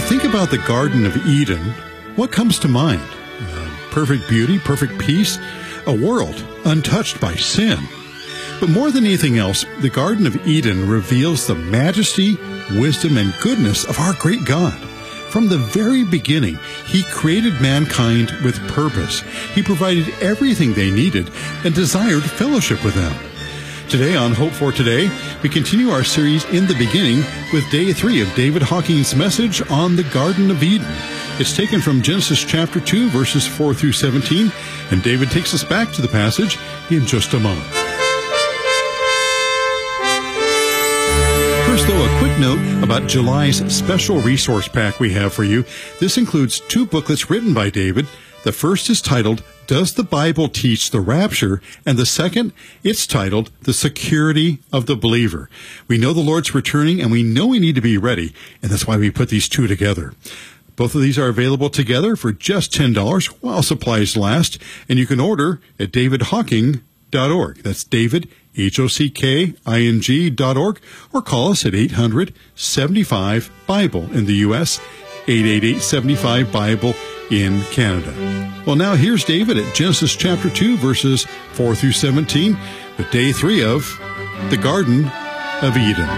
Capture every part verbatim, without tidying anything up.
think about the Garden of Eden, what comes to mind? Uh, perfect beauty, perfect peace, a world untouched by sin. But more than anything else, the Garden of Eden reveals the majesty, wisdom, and goodness of our great God. From the very beginning, He created mankind with purpose. He provided everything they needed and desired fellowship with them. Today on Hope for Today, we continue our series In the Beginning with day three of David Hawking's message on the Garden of Eden. It's taken from Genesis chapter two, verses four through seventeen, and David takes us back to the passage in just a moment. First, though, a quick note about July's special resource pack we have for you. This includes two booklets written by David. The first is titled, Does the Bible Teach the Rapture? And the second, it's titled, The Security of the Believer. We know the Lord's returning, and we know we need to be ready, and that's why we put these two together. Both of these are available together for just ten dollars while supplies last, and you can order at david hawking dot org. That's David, H O C K I N G dot org, or call us at eight hundred, seventy-five, Bible in the U S, eight eight eight, seventy-five, Bible in Canada. Well, now here's David at Genesis chapter two, verses four through seventeen, with day three of the Garden of Eden.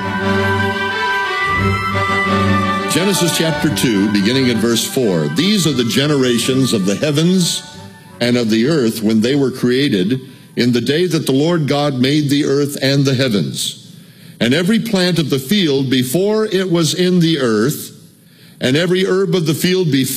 Genesis chapter two, beginning at verse four. These are the generations of the heavens and of the earth when they were created, in the day that the Lord God made the earth and the heavens. And every plant of the field before it was in the earth, and every herb of the field before